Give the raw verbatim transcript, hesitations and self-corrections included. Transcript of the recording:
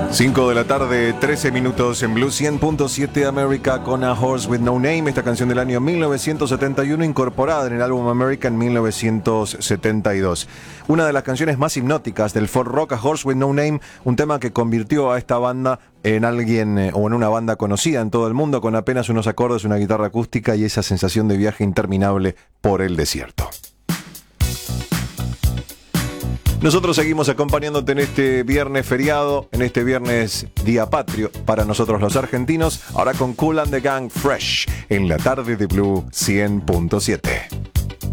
cinco de la tarde, trece minutos en Blue cien punto siete América con A Horse with No Name, esta canción del año mil novecientos setenta y uno incorporada en el álbum America en mil novecientos setenta y dos. Una de las canciones más hipnóticas del folk rock, A Horse with No Name, un tema que convirtió a esta banda en alguien eh, o en una banda conocida en todo el mundo con apenas unos acordes, una guitarra acústica y esa sensación de viaje interminable por el desierto. Nosotros seguimos acompañándote en este viernes feriado, en este viernes día patrio para nosotros los argentinos, ahora con Kool and the Gang Fresh en la tarde de Blue cien punto siete.